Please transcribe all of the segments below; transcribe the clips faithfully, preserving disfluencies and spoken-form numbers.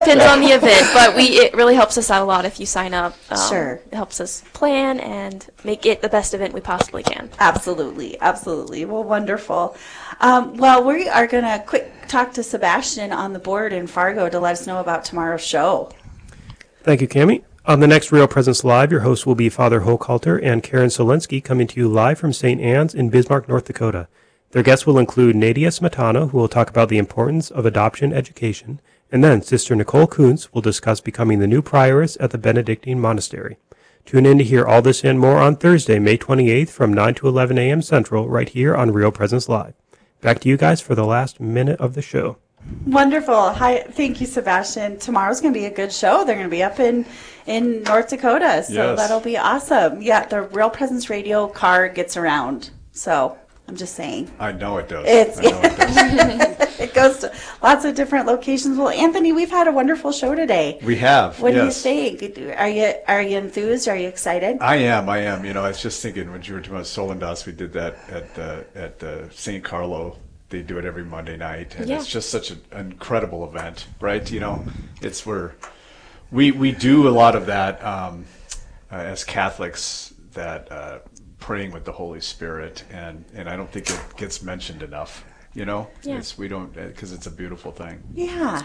Depends on the event, but we it really helps us out a lot if you sign up. Um, Sure. It helps us plan and make it the best event we possibly can. Absolutely, absolutely. Well, wonderful. Um, well, we are going to quick talk to Sebastian on the board in Fargo to let us know about tomorrow's show. Thank you, Cammie. On the next Real Presence Live, your hosts will be Father Hochhalter and Karen Solinsky, coming to you live from Saint Anne's in Bismarck, North Dakota. Their guests will include Nadia Smetana, who will talk about the importance of adoption education, and then Sister Nicole Kuntz will discuss becoming the new prioress at the Benedictine Monastery. Tune in to hear all this and more on Thursday, May twenty-eighth from nine to eleven a.m. Central, right here on Real Presence Live. Back to you guys for the last minute of the show. Wonderful. Hi, thank you, Sebastian. Tomorrow's going to be a good show. They're going to be up in, in North Dakota, so Yes. that'll be awesome. Yeah, the Real Presence Radio car gets around, so I'm just saying. I know it does. It's, I know it does. it goes to lots of different locations. Well, Anthony, we've had a wonderful show today. We have. What yes. do you think? Are you are you enthused? Are you excited? I am. I am. You know, I was just thinking when you were talking about Solendas, we did that at the at the Saint Carlo. They do it every Monday night, and Yeah. it's just such an incredible event, right? You know, it's where we we do a lot of that um, uh, as Catholics, that uh, praying with the Holy Spirit, and and I don't think it gets mentioned enough. You know, Yeah. it's we don't because it's a beautiful thing. Yeah,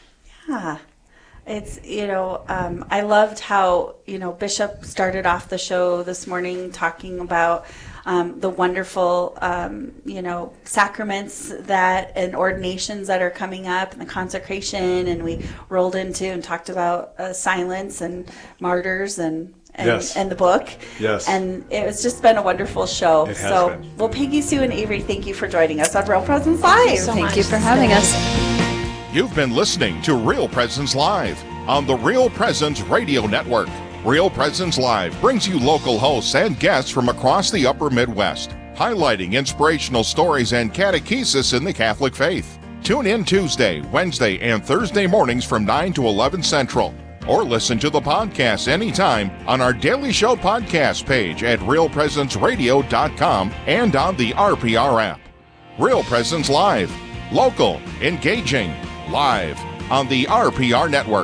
yeah. It's, you know, um, I loved how, you know, Bishop started off the show this morning talking about um, the wonderful, um, you know, sacraments that and ordinations that are coming up and the consecration. And we rolled into and talked about uh, silence and martyrs and and, Yes. and the book. Yes. And it's just been a wonderful show. It has so, been. well, Peggy, Sue, and Avery, thank you for joining us on Real Presence Live. so Thank much. you for having us. You've been listening to Real Presence Live on the Real Presence Radio Network. Real Presence Live brings you local hosts and guests from across the upper Midwest, highlighting inspirational stories and catechesis in the Catholic faith. Tune in Tuesday, Wednesday, and Thursday mornings from nine to eleven Central, or listen to the podcast anytime on our Daily Show podcast page at real presence radio dot com and on the R P R app. Real Presence Live, local, engaging, live on the R P R Network.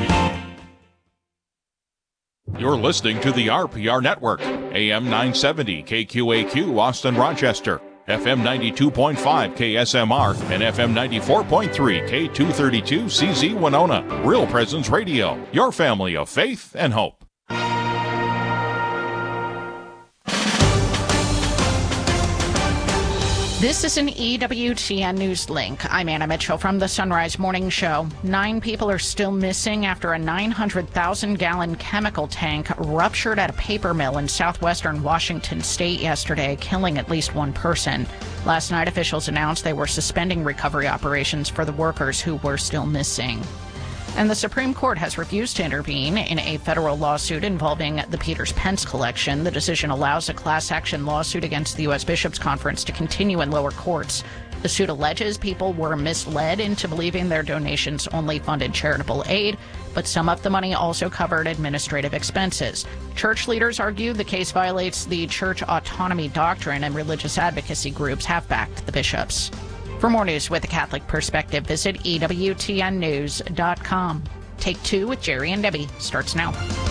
You're listening to the R P R Network, A M nine seventy K Q A Q Austin Rochester, F M ninety-two point five K S M R, and F M ninety-four point three K two thirty-two C Z Winona. Real Presence Radio, your family of faith and hope. This is an E W T N News Link. I'm Anna Mitchell from the Sunrise Morning Show. Nine people are still missing after a nine hundred thousand gallon chemical tank ruptured at a paper mill in southwestern Washington state yesterday, killing at least one person. Last night, officials announced they were suspending recovery operations for the workers who were still missing. And the Supreme Court has refused to intervene in a federal lawsuit involving the Peters Pence collection. The decision allows a class action lawsuit against the U S Bishops' Conference to continue in lower courts. The suit alleges people were misled into believing their donations only funded charitable aid, but some of the money also covered administrative expenses. Church leaders argue the case violates the church autonomy doctrine, and religious advocacy groups have backed the bishops. For more news with a Catholic perspective, visit E W T N news dot com. Take Two with Jerry and Debbie starts now.